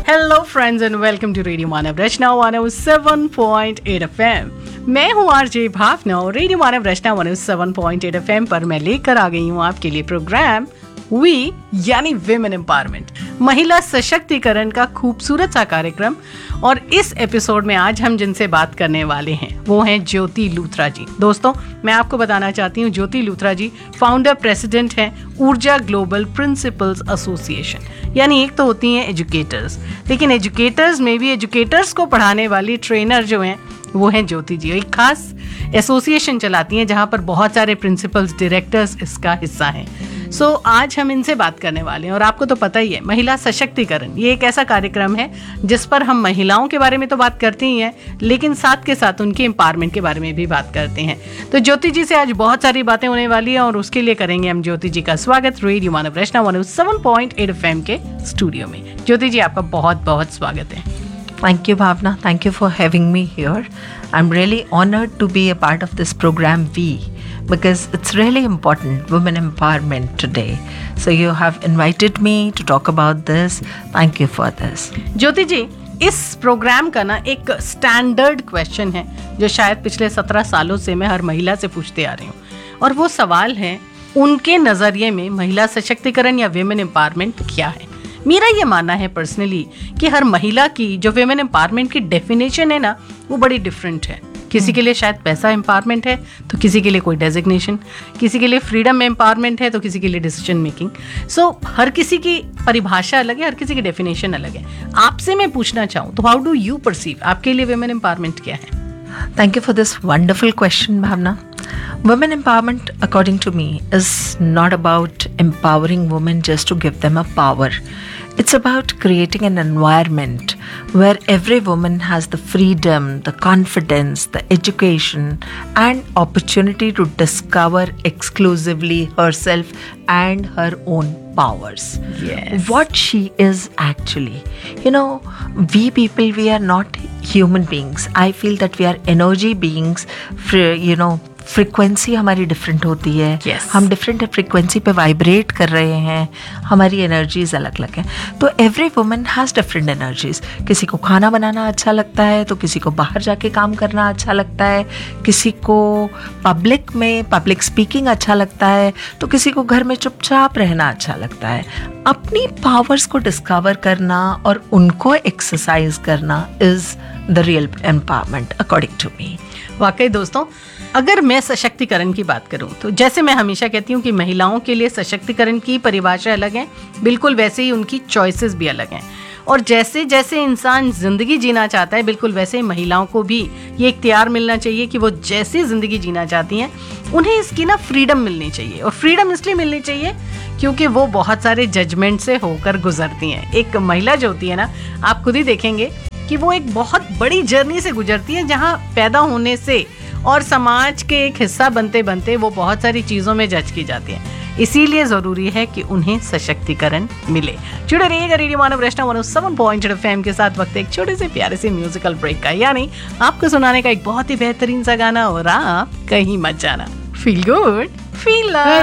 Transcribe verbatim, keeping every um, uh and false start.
Hello friends and welcome to radio Manav Rachna one O seven point eight F M. मैं हूँ RJ भावना और radio मानव रचना one O seven point eight F M पर मैं लेकर आ गई हूँ आपके लिए प्रोग्राम वी यानी विमेन एम्पावरमेंट, महिला सशक्तिकरण का खूबसूरत सा कार्यक्रम। और इस एपिसोड में आज हम जिनसे बात करने वाले हैं वो हैं ज्योति लूथरा जी। दोस्तों, मैं आपको बताना चाहती हूँ ज्योति लूथरा जी फाउंडर प्रेसिडेंट हैं ऊर्जा ग्लोबल प्रिंसिपल्स एसोसिएशन। यानी एक तो होती हैं एजुकेटर्स, लेकिन एजुकेटर्स में भी एजुकेटर्स को पढ़ाने वाली ट्रेनर जो हैं वो हैं ज्योति जी। एक खास एसोसिएशन चलाती हैं जहाँ पर बहुत सारे प्रिंसिपल्स, डायरेक्टर्स इसका हिस्सा हैं। सो so, आज हम इनसे बात करने वाले हैं और आपको तो पता ही है महिला सशक्तिकरण ये एक ऐसा कार्यक्रम है जिस पर हम महिलाओं के बारे में तो बात करते ही हैं, लेकिन साथ के साथ उनके एम्पावरमेंट के बारे में भी बात करते हैं। तो ज्योति जी से आज बहुत सारी बातें होने वाली हैं और उसके लिए करेंगे हम ज्योति जी का स्वागत रेडियो मानव रचना one O seven point eight F M के स्टूडियो में। ज्योति जी, आपका बहुत बहुत स्वागत है। Thank you, Bhavna. Thank you for having me here. I'm really honored to be a part of this program, V, because it's really important, women empowerment today. So you have invited me to talk about this. Thank you for this. ज्योति जी, इस programme का ना एक standard question है जो शायद पिछले सत्रह सालों से मैं हर महिला से पूछते आ रही हूँ, और वो सवाल है उनके नज़रिए में महिला सशक्तिकरण या विमेन एम्पावरमेंट क्या है। मेरा ये मानना है पर्सनली कि हर महिला की जो विमेन एम्पावरमेंट की डेफिनेशन है ना वो बड़ी डिफरेंट है। किसी के लिए शायद पैसा एम्पावरमेंट है तो किसी के लिए कोई डेजिग्नेशन, किसी के लिए फ्रीडम एम्पावरमेंट है तो किसी के लिए डिसीजन मेकिंग। सो हर किसी की परिभाषा अलग है, हर किसी की डेफिनेशन अलग है। आपसे मैं पूछना चाहूँ तो हाउ डू यू परसीव, आपके लिए विमेन एम्पावरमेंट क्या है? Thank you for this wonderful question, Bhavna. Women empowerment, according to me, is not about empowering women just to give them a power. It's about creating an environment where every woman has the freedom, the confidence, the education, and opportunity to discover exclusively herself and her own powers. Yes. What she is actually. You know, we people, we are not human beings. I feel that we are energy beings, you know, frequency हमारी different होती है। yes. हम different frequency पे vibrate कर रहे हैं, हमारी energies अलग अलग हैं। तो every woman has different energies. किसी को खाना बनाना अच्छा लगता है तो किसी को बाहर जाके काम करना अच्छा लगता है, किसी को पब्लिक में पब्लिक स्पीकिंग अच्छा लगता है तो किसी को घर में चुपचाप रहना अच्छा लगता है। अपनी पावर्स को डिस्कवर करना और उनको एक्सरसाइज करना is the real empowerment according to me. वाकई दोस्तों, अगर मैं सशक्तिकरण की बात करूं तो जैसे मैं हमेशा कहती हूं कि महिलाओं के लिए सशक्तिकरण की परिभाषा अलग है, बिल्कुल वैसे ही उनकी चॉइसेस भी अलग हैं। और जैसे जैसे इंसान ज़िंदगी जीना चाहता है बिल्कुल वैसे ही महिलाओं को भी ये इख्तियार मिलना चाहिए कि वो जैसी ज़िंदगी जीना चाहती हैं उन्हें इसकी ना फ्रीडम मिलनी चाहिए। और फ्रीडम इसलिए मिलनी चाहिए क्योंकि वो बहुत सारे जजमेंट से होकर गुजरती हैं। एक महिला जो होती है ना, आप खुद ही देखेंगे कि वो एक बहुत बड़ी जर्नी से गुजरती है जहाँ पैदा होने से और समाज के एक हिस्सा बनते बनते वो बहुत सारी चीज़ों में जज की जाती हैं। इसीलिए ज़रूरी है कि उन्हें सशक्तिकरण मिले। जुड़े रहिएगा रेडियो मानव रचना one O seven point eight F M के साथ। वक्त एक छोटे से प्यारे से म्यूजिकल ब्रेक का, यानी आपको सुनाने का एक बहुत ही बेहतरीन सा गाना, और आप कहीं मत जाना। Feel good, feel love.